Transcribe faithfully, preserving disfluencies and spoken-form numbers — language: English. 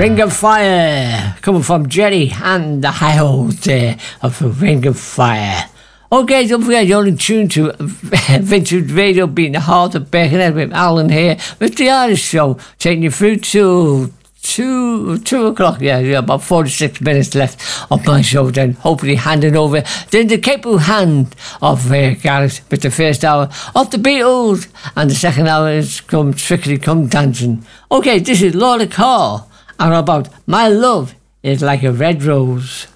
Ring of Fire, coming from Jerry and the High Old there of a Ring of Fire. Okay, don't forget you're in tune to Vintage Radio, being the heart of Birkenhead with Alan here with the Irish Show, taking you through to two two o'clock. Yeah, yeah, about forty-six minutes left of my show. Then hopefully handing over then the capable hand of uh, Gareth with the first hour of the Beatles, and the second hour is come Strictly Come Dancing. Okay, this is Laura Carr and about My Love Is Like a Red Rose.